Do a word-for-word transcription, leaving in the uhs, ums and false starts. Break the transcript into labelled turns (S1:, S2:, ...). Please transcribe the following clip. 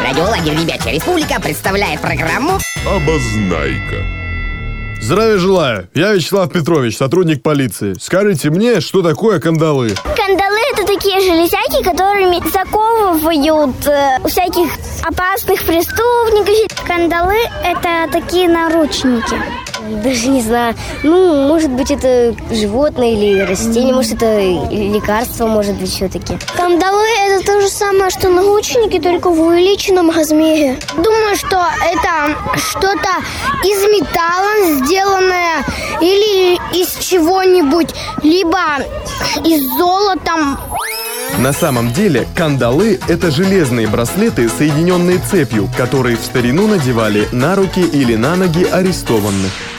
S1: Радиолагерь «Ребячья республика» представляет программу
S2: «Обознайка».
S3: Здравия желаю. Я Вячеслав Петрович, сотрудник полиции. Скажите мне, что такое кандалы?
S4: Кандалы — это такие железяки, которыми заковывают э, всяких опасных преступников. Кандалы — это такие наручники.
S5: Даже не знаю. Ну, может быть, это животное или растение, может, это лекарство, может быть, все-таки.
S4: Кандалы — это то же самое, что наручники, только в увеличенном размере. Думаю, что это что-то из металла сделанное или из чего-нибудь, либо из золота.
S6: На самом деле, кандалы – это железные браслеты, соединенные цепью, которые в старину надевали на руки или на ноги арестованных.